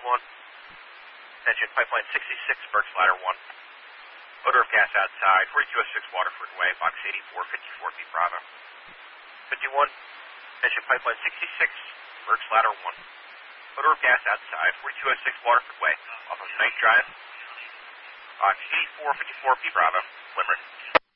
Attention, pipeline 66, Berks Ladder 1. Odor of gas outside, 4206 Waterford Way, box 84, 54 B Bravo. 51, attention, pipeline 66, Berks Ladder 1. Odor of gas outside, 4206 Waterford Way, off of Knight Drive, box 84, 54 B Bravo, Limerick.